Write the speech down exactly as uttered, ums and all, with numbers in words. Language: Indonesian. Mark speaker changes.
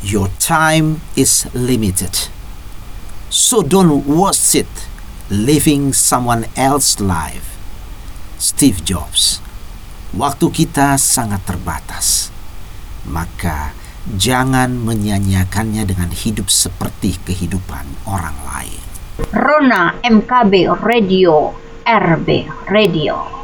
Speaker 1: Your time is limited. So don't waste it living someone else's life. Steve Jobs. Waktu kita sangat terbatas. Maka jangan menyanyiakannya dengan hidup seperti kehidupan orang lain.
Speaker 2: Rona M K B Radio, R B Radio.